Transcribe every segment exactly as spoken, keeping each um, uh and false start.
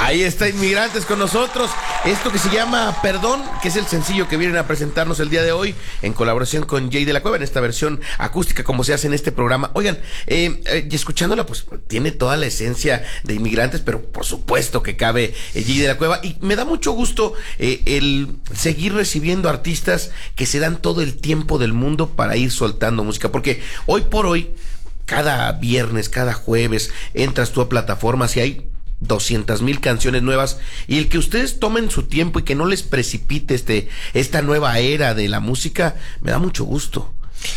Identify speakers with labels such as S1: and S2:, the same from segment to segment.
S1: Ahí está Inmigrantes con nosotros. Esto que se llama Perdón, que es el sencillo que vienen a presentarnos el día de hoy en colaboración con Jay de la Cueva en esta versión acústica como se hace en este programa. Oigan, eh, eh, y escuchándola pues tiene toda la esencia de Inmigrantes, pero por supuesto que cabe eh, Jay de la Cueva, y me da mucho gusto eh, el seguir recibiendo artistas que se dan todo el tiempo del mundo para ir soltando música, porque hoy por hoy cada viernes, cada jueves entras tú a plataformas y hay doscientas mil canciones nuevas, y el que ustedes tomen su tiempo y que no les precipite este esta nueva era de la música me da mucho gusto.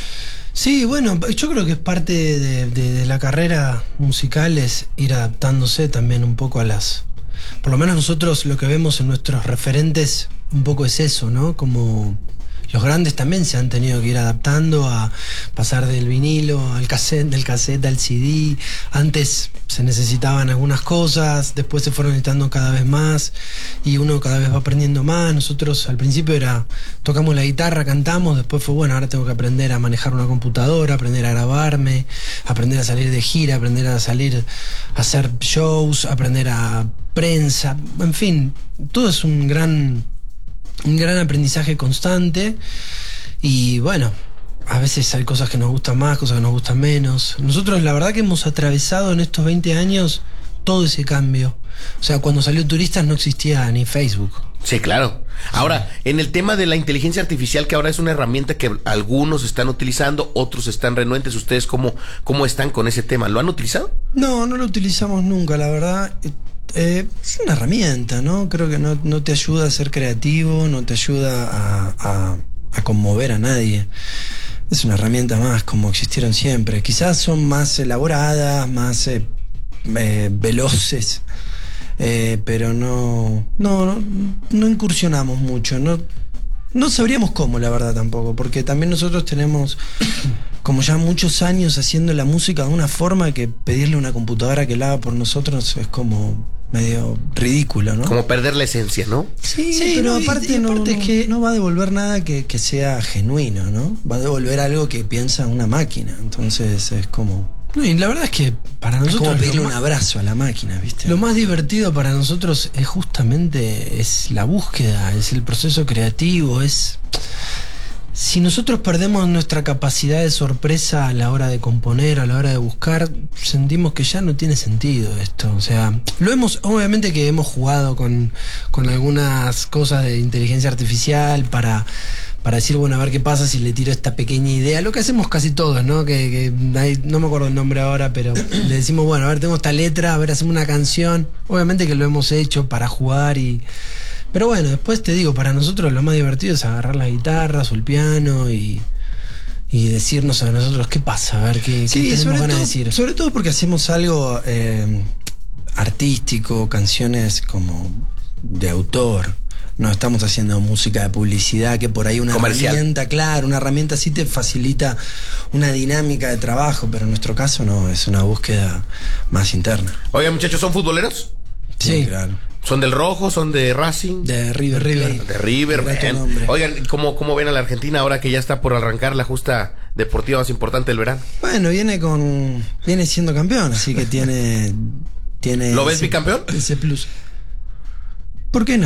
S2: Sí, bueno, yo creo que es parte de, de, de la carrera musical, es ir adaptándose también un poco a las... Por lo menos nosotros lo que vemos en nuestros referentes un poco es eso, ¿no? Como... Los grandes también se han tenido que ir adaptando a pasar del vinilo al cassette, del cassette al C D. Antes se necesitaban algunas cosas, después se fueron necesitando cada vez más y uno cada vez va aprendiendo más. Nosotros al principio era, tocamos la guitarra, cantamos, después fue bueno, ahora tengo que aprender a manejar una computadora, aprender a grabarme, aprender a salir de gira, aprender a salir a hacer shows, aprender a prensa, en fin, todo es un gran... un gran aprendizaje constante y bueno, a veces hay cosas que nos gustan más, cosas que nos gustan menos. Nosotros la verdad que hemos atravesado en estos veinte años todo ese cambio. O sea, cuando salió Turistas no existía ni Facebook.
S1: Sí, claro. Ahora, en el tema de la inteligencia artificial, que ahora es una herramienta que algunos están utilizando, otros están renuentes, ¿ustedes cómo, cómo están con ese tema? ¿Lo han utilizado?
S2: No, no lo utilizamos nunca, la verdad. Eh, es una herramienta, ¿no? Creo que no, no te ayuda a ser creativo, no te ayuda a, a, a conmover a nadie. Es una herramienta más, como existieron siempre. Quizás son más elaboradas, más eh, eh, veloces, eh, pero no, no, no, no incursionamos mucho. No, no sabríamos cómo, la verdad, tampoco, porque también nosotros tenemos... como ya muchos años haciendo la música de una forma que pedirle a una computadora que la haga por nosotros es como medio ridículo, ¿no?
S1: Como perder la esencia, ¿no?
S2: Sí, sí, pero no, aparte, y, y no, aparte no, es que no va a devolver nada que, que sea genuino, ¿no? Va a devolver algo que piensa una máquina. Entonces es como... No, y la verdad es que para nosotros... Es como pedirle un abrazo a la máquina, ¿viste? Lo más divertido para nosotros es justamente es la búsqueda, es el proceso creativo, es... Si nosotros perdemos nuestra capacidad de sorpresa a la hora de componer, a la hora de buscar, sentimos que ya no tiene sentido esto. O sea, lo hemos, obviamente que hemos jugado con, con algunas cosas de inteligencia artificial para, para decir, bueno, a ver qué pasa si le tiro esta pequeña idea. Lo que hacemos casi todos, ¿no? Que, que hay, no me acuerdo el nombre ahora, pero le decimos, bueno, a ver, tengo esta letra, a ver, hacemos una canción. Obviamente que lo hemos hecho para jugar y... Pero bueno, después te digo, para nosotros lo más divertido es agarrar las guitarras o el piano y, y decirnos a nosotros qué pasa, a ver qué, sí, qué tenemos ganas de decir. Sobre todo porque hacemos algo eh, artístico, canciones como de autor. No estamos haciendo música de publicidad, que por ahí una comercial. herramienta, claro, una herramienta sí te facilita una dinámica de trabajo, pero en nuestro caso no, es una búsqueda más interna.
S1: Oigan, muchachos, ¿son futboleros?
S2: Sí, sí, claro.
S1: ¿Son del Rojo? ¿Son de Racing?
S2: De River. River.
S1: De River. Oigan, ¿cómo, ¿cómo ven a la Argentina ahora que ya está por arrancar la justa deportiva más importante del verano?
S2: Bueno, viene con... Viene siendo campeón, así que tiene... tiene
S1: ¿Lo ves
S2: ese,
S1: bicampeón?
S2: Ese plus. ¿Por qué no?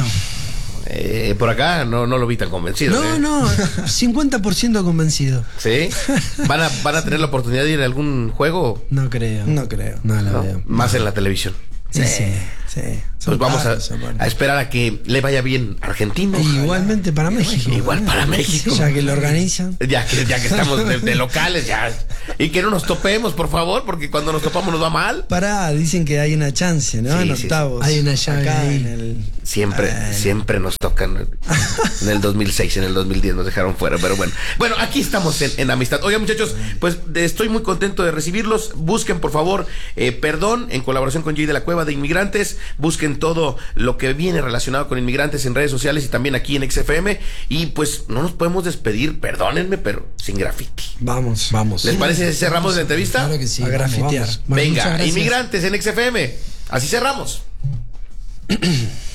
S1: Eh, por acá no, no lo vi tan convencido.
S2: No,
S1: ¿eh?
S2: no, cincuenta por ciento convencido.
S1: ¿Sí? ¿Van a, ¿Van a tener la oportunidad de ir a algún juego?
S2: No creo. No creo. No la
S1: ¿No?
S2: veo.
S1: Más en la televisión.
S2: Sí, sí, sí.
S1: Pues vamos a, a esperar a que le vaya bien a Argentina.
S2: Igualmente para México.
S1: Igual para México.
S2: Ya que lo organizan.
S1: Ya que, ya que estamos de, de locales, ya. Y que no nos topemos, por favor, porque cuando nos topamos nos va mal.
S2: Pará, dicen que hay una chance, ¿no? Sí, en octavos. Sí, sí. Hay una llave acá ahí. En el...
S1: Siempre, ah, siempre nos tocan. En el dos mil seis, en el dos mil diez nos dejaron fuera, pero bueno. Bueno, aquí estamos en, en Amistad. Oigan, muchachos, pues de, estoy muy contento de recibirlos. Busquen, por favor, eh, Perdón, en colaboración con Jay de la Cueva de Inmigrantes. Busquen todo lo que viene relacionado con Inmigrantes en redes sociales y también aquí en X F M. Y pues no nos podemos despedir, perdónenme, pero sin graffiti.
S2: Vamos, vamos.
S1: ¿Les parece si cerramos la entrevista?
S2: Claro que sí.
S1: A
S2: grafitear.
S1: Venga, Inmigrantes en X F M. Así cerramos.